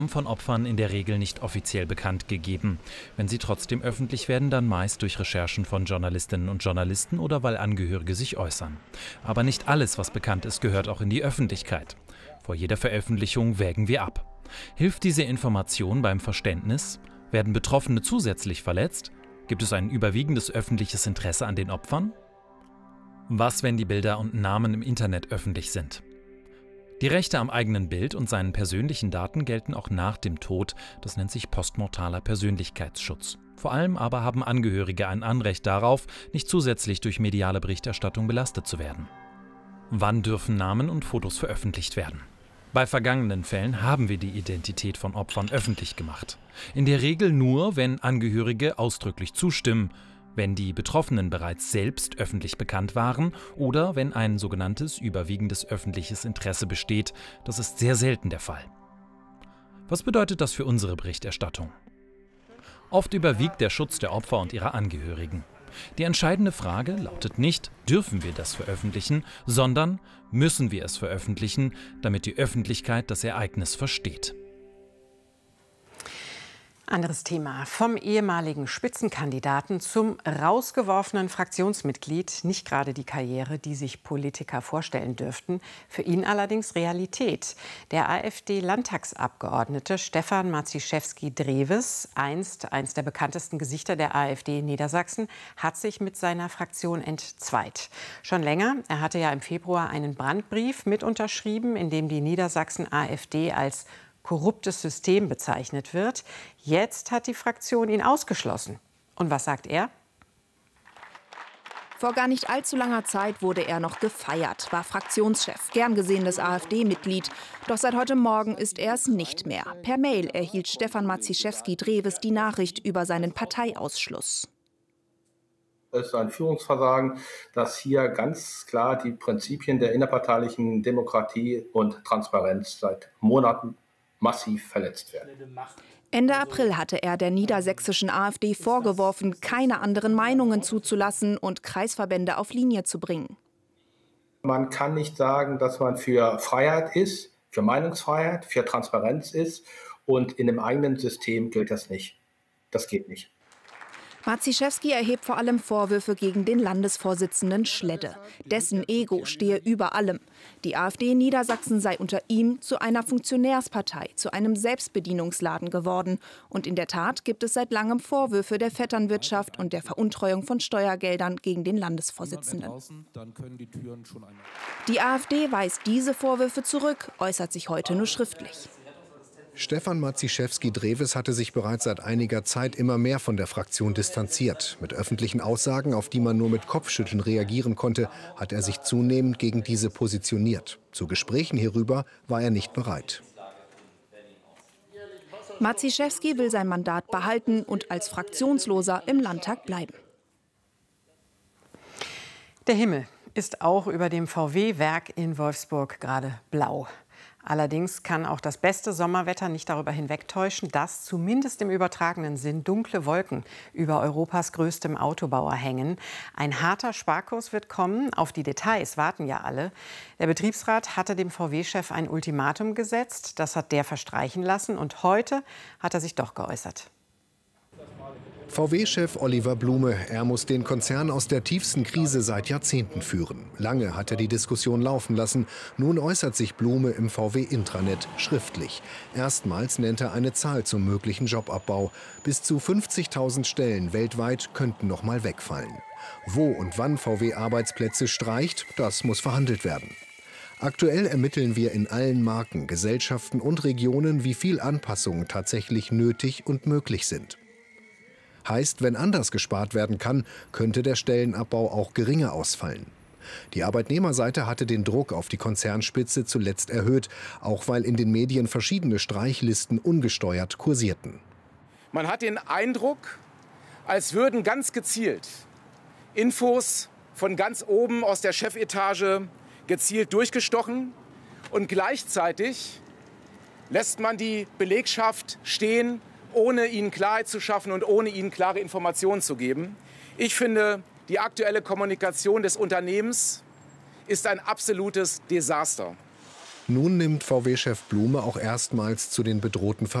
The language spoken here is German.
Von Opfern in der Regel nicht offiziell bekannt gegeben. Wenn sie trotzdem öffentlich werden, dann meist durch Recherchen von Journalistinnen und Journalisten oder weil Angehörige sich äußern. Aber nicht alles, was bekannt ist, gehört auch in die Öffentlichkeit. Vor jeder Veröffentlichung wägen wir ab. Hilft diese Information beim Verständnis? Werden Betroffene zusätzlich verletzt? Gibt es ein überwiegendes öffentliches Interesse an den Opfern? Was, wenn die Bilder und Namen im Internet öffentlich sind? Die Rechte am eigenen Bild und seinen persönlichen Daten gelten auch nach dem Tod. Das nennt sich postmortaler Persönlichkeitsschutz. Vor allem aber haben Angehörige ein Anrecht darauf, nicht zusätzlich durch mediale Berichterstattung belastet zu werden. Wann dürfen Namen und Fotos veröffentlicht werden? Bei vergangenen Fällen haben wir die Identität von Opfern öffentlich gemacht. In der Regel nur, wenn Angehörige ausdrücklich zustimmen, wenn die Betroffenen bereits selbst öffentlich bekannt waren oder wenn ein sogenanntes überwiegendes öffentliches Interesse besteht. Das ist sehr selten der Fall. Was bedeutet das für unsere Berichterstattung? Oft überwiegt der Schutz der Opfer und ihrer Angehörigen. Die entscheidende Frage lautet nicht, dürfen wir das veröffentlichen, sondern müssen wir es veröffentlichen, damit die Öffentlichkeit das Ereignis versteht. Anderes Thema. Vom ehemaligen Spitzenkandidaten zum rausgeworfenen Fraktionsmitglied. Nicht gerade die Karriere, die sich Politiker vorstellen dürften. Für ihn allerdings Realität. Der AfD-Landtagsabgeordnete Stefan Maciszewski-Drewes, einst eins der bekanntesten Gesichter der AfD in Niedersachsen, hat sich mit seiner Fraktion entzweit. Schon länger. Er hatte ja im Februar einen Brandbrief mit unterschrieben, in dem die Niedersachsen-AfD als korruptes System bezeichnet wird. Jetzt hat die Fraktion ihn ausgeschlossen. Und was sagt er? Vor gar nicht allzu langer Zeit wurde er noch gefeiert, war Fraktionschef, gern gesehenes AfD-Mitglied. Doch seit heute Morgen ist er es nicht mehr. Per Mail erhielt Stefan Maciszewski-Drewes die Nachricht über seinen Parteiausschluss. Es ist ein Führungsversagen, das hier ganz klar die Prinzipien der innerparteilichen Demokratie und Transparenz seit Monaten massiv verletzt werden. Ende April hatte er der niedersächsischen AfD vorgeworfen, keine anderen Meinungen zuzulassen und Kreisverbände auf Linie zu bringen. Man kann nicht sagen, dass man für Freiheit ist, für Meinungsfreiheit, für Transparenz ist und in dem eigenen System gilt das nicht. Das geht nicht. Maciszewski erhebt vor allem Vorwürfe gegen den Landesvorsitzenden Schledde. Dessen Ego stehe über allem. Die AfD in Niedersachsen sei unter ihm zu einer Funktionärspartei, zu einem Selbstbedienungsladen geworden. Und in der Tat gibt es seit langem Vorwürfe der Vetternwirtschaft und der Veruntreuung von Steuergeldern gegen den Landesvorsitzenden. Die AfD weist diese Vorwürfe zurück, äußert sich heute nur schriftlich. Stefan Maciszewski-Drewes hatte sich bereits seit einiger Zeit immer mehr von der Fraktion distanziert. Mit öffentlichen Aussagen, auf die man nur mit Kopfschütteln reagieren konnte, hat er sich zunehmend gegen diese positioniert. Zu Gesprächen hierüber war er nicht bereit. Maciszewski will sein Mandat behalten und als Fraktionsloser im Landtag bleiben. Der Himmel ist auch über dem VW-Werk in Wolfsburg gerade blau. Allerdings kann auch das beste Sommerwetter nicht darüber hinwegtäuschen, dass zumindest im übertragenen Sinn dunkle Wolken über Europas größtem Autobauer hängen. Ein harter Sparkurs wird kommen. Auf die Details warten ja alle. Der Betriebsrat hatte dem VW-Chef ein Ultimatum gesetzt. Das hat der verstreichen lassen. Und heute hat er sich doch geäußert. VW-Chef Oliver Blume, er muss den Konzern aus der tiefsten Krise seit Jahrzehnten führen. Lange hat er die Diskussion laufen lassen. Nun äußert sich Blume im VW-Intranet schriftlich. Erstmals nennt er eine Zahl zum möglichen Jobabbau. Bis zu 50.000 Stellen weltweit könnten noch mal wegfallen. Wo und wann VW Arbeitsplätze streicht, das muss verhandelt werden. Aktuell ermitteln wir in allen Marken, Gesellschaften und Regionen, wie viel Anpassungen tatsächlich nötig und möglich sind. Heißt, wenn anders gespart werden kann, könnte der Stellenabbau auch geringer ausfallen. Die Arbeitnehmerseite hatte den Druck auf die Konzernspitze zuletzt erhöht, auch weil in den Medien verschiedene Streichlisten ungesteuert kursierten. Man hat den Eindruck, als würden ganz gezielt Infos von ganz oben aus der Chefetage gezielt durchgestochen und gleichzeitig lässt man die Belegschaft stehen, ohne ihnen Klarheit zu schaffen und ohne ihnen klare Informationen zu geben. Ich finde, die aktuelle Kommunikation des Unternehmens ist ein absolutes Desaster. Nun nimmt VW-Chef Blume auch erstmals zu den bedrohten